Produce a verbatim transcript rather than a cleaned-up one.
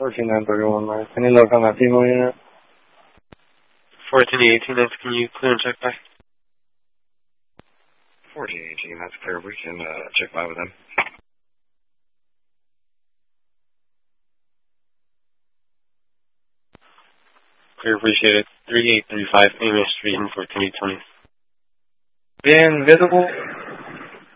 fourteen nine thirty-one, man. Any luck on that female unit? fourteen eighteen, that's can you clear and check by? fourteen eighteen, that's clear. We can uh, check by with them. Clear, appreciate it. three eight three five Amos Street in fourteen eight twenty. Being visible.